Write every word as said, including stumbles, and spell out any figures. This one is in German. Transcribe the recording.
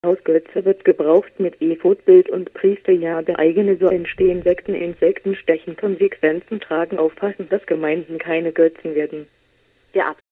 Aus Götze wird gebraucht mit Ephod-Bild und Priesterjahr eigene so entstehen Sekten, Insekten stechen Konsequenzen tragen aufpassen, dass Gemeinden keine Götzen werden. Der